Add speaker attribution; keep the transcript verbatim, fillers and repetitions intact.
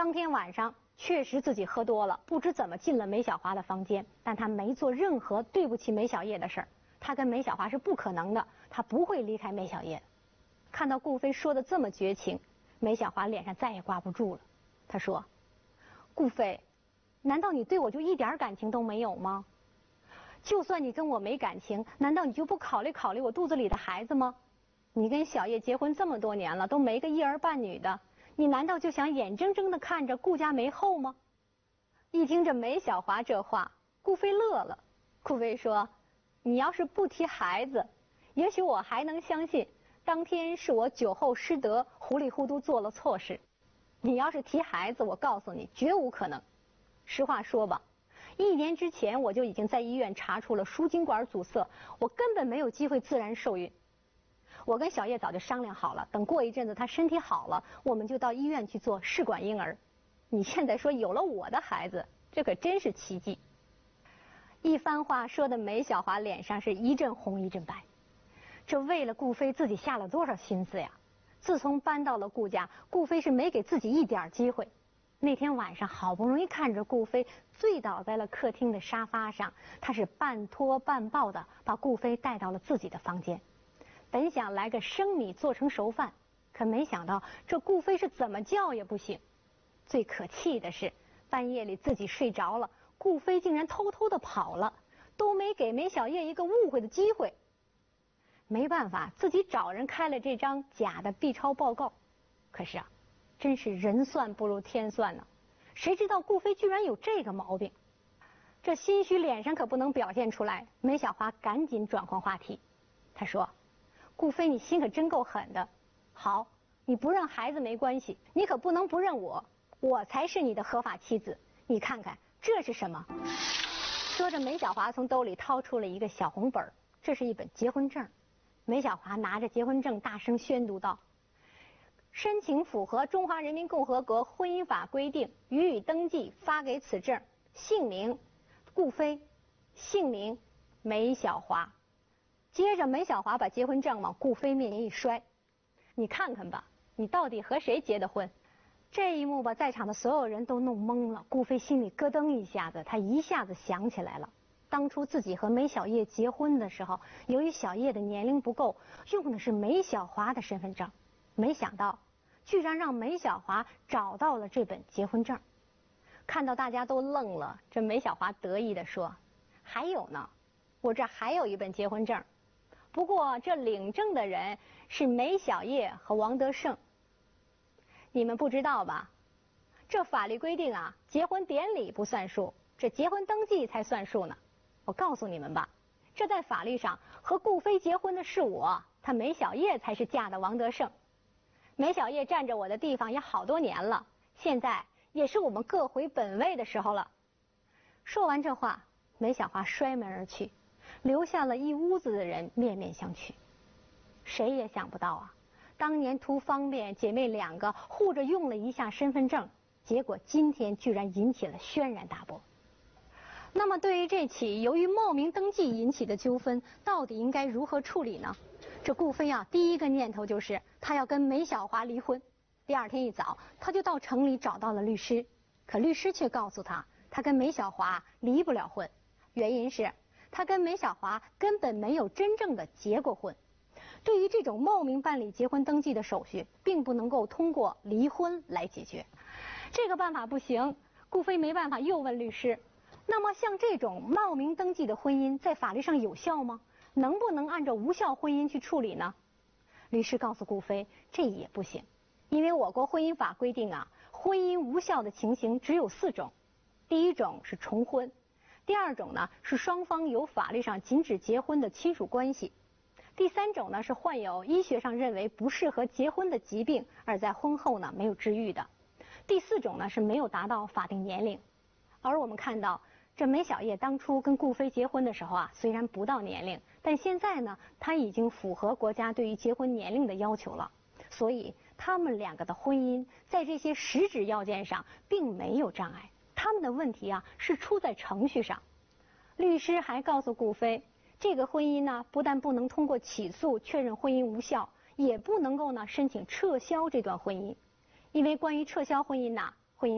Speaker 1: 当天晚上确实自己喝多了，不知怎么进了梅小华的房间，但他没做任何对不起梅小叶的事儿。他跟梅小华是不可能的，他不会离开梅小叶的。看到顾飞说的这么绝情，梅小华脸上再也挂不住了。他说：“顾飞，难道你对我就一点感情都没有吗？就算你跟我没感情，难道你就不考虑考虑我肚子里的孩子吗？你跟小叶结婚这么多年了，都没个一儿半女的，你难道就想眼睁睁地看着顾家没后吗？”一听着梅小华这话，顾飞乐了。顾飞说：“你要是不提孩子，也许我还能相信当天是我酒后失德，糊里糊涂做了错事。你要是提孩子，我告诉你，绝无可能。实话说吧，一年之前我就已经在医院查出了输精管阻塞，我根本没有机会自然受孕。我跟小叶早就商量好了，等过一阵子她身体好了，我们就到医院去做试管婴儿。你现在说有了我的孩子，这可真是奇迹。”一番话说的梅小华脸上是一阵红一阵白。这为了顾飞自己下了多少心思呀！自从搬到了顾家，顾飞是没给自己一点机会。那天晚上好不容易看着顾飞醉倒在了客厅的沙发上，他是半拖半抱的把顾飞带到了自己的房间。本想来个生米做成熟饭，可没想到这顾飞是怎么叫也不醒。最可气的是，半夜里自己睡着了，顾飞竟然偷偷的跑了，都没给梅小叶一个误会的机会。没办法，自己找人开了这张假的 B 超报告。可是啊，真是人算不如天算呢。谁知道顾飞居然有这个毛病，这心虚脸上可不能表现出来。梅小华赶紧转换话题，他说：“顾飞，你心可真够狠的。好，你不认孩子没关系，你可不能不认我，我才是你的合法妻子。你看看这是什么？”说着，梅小华从兜里掏出了一个小红本，这是一本结婚证。梅小华拿着结婚证大声宣读道：“申请符合中华人民共和国婚姻法规定，予以登记，发给此证。姓名：顾飞，姓名：梅小华。”接着，梅小华把结婚证往顾飞面前一摔：“你看看吧，你到底和谁结的婚？”这一幕把在场的所有人都弄懵了。顾飞心里咯噔一下子，他一下子想起来了。当初自己和梅小叶结婚的时候，由于小叶的年龄不够，用的是梅小华的身份证，没想到居然让梅小华找到了这本结婚证。看到大家都愣了，这梅小华得意地说：“还有呢，我这还有一本结婚证，不过这领证的人是梅小叶和王德胜。你们不知道吧？这法律规定啊，结婚典礼不算数，这结婚登记才算数呢。我告诉你们吧，这在法律上和顾飞结婚的是我，他梅小叶才是嫁的王德胜。梅小叶占着我的地方也好多年了，现在也是我们各回本位的时候了。”说完这话，梅小华摔门而去，留下了一屋子的人面面相觑。谁也想不到啊，当年图方便，姐妹两个护着用了一下身份证，结果今天居然引起了轩然大波。那么对于这起由于冒名登记引起的纠纷，到底应该如何处理呢？这顾飞啊，第一个念头就是他要跟梅小华离婚。第二天一早，他就到城里找到了律师，可律师却告诉他，他跟梅小华离不了婚，原因是他跟梅小华根本没有真正的结过婚。对于这种冒名办理结婚登记的手续，并不能够通过离婚来解决。这个办法不行，顾飞没办法，又问律师：那么像这种冒名登记的婚姻在法律上有效吗？能不能按照无效婚姻去处理呢？律师告诉顾飞，这也不行，因为我国婚姻法规定啊，婚姻无效的情形只有四种。第一种是重婚，第二种呢是双方有法律上禁止结婚的亲属关系，第三种呢是患有医学上认为不适合结婚的疾病，而在婚后呢没有治愈的，第四种呢是没有达到法定年龄。而我们看到这梅小叶当初跟顾飞结婚的时候啊，虽然不到年龄，但现在呢他已经符合国家对于结婚年龄的要求了，所以他们两个的婚姻在这些实质要件上并没有障碍，他们的问题啊是出在程序上。律师还告诉顾飞，这个婚姻呢不但不能通过起诉确认婚姻无效，也不能够呢申请撤销这段婚姻，因为关于撤销婚姻呐，